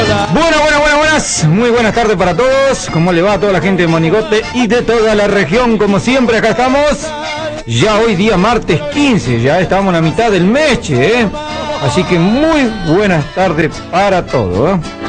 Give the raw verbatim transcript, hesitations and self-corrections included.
Bueno, bueno, bueno, buenas, muy buenas tardes para todos. ¿Cómo le va a toda la gente de Monigote y de toda la región? Como siempre, acá estamos. Ya hoy día martes quince, ya estamos en la mitad del mes, ¿eh? Así que muy buenas tardes para todos, ¿eh?